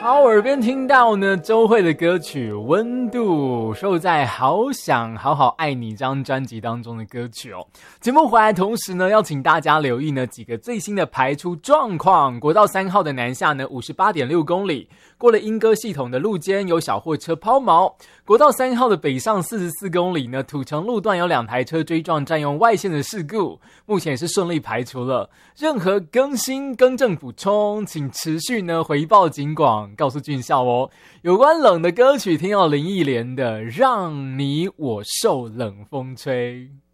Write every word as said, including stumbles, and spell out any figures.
好，耳边听到呢周蕙的歌曲《温度》，收在《好想好好爱你》这张专辑当中的歌曲哦。节目回来同时呢，要请大家留意呢几个最新的排出状况。国道三号的南下呢 五十八点六公里，过了莺歌系统的路肩有小货车抛锚。国道三号的北上四十四公里呢，土城路段有两台车追撞占用外线的事故，目前是顺利排除了。任何更新更正补充，请持续呢回报警广，告诉俊孝哦。有关冷的歌曲，听到林忆莲的《让你我受冷风吹》。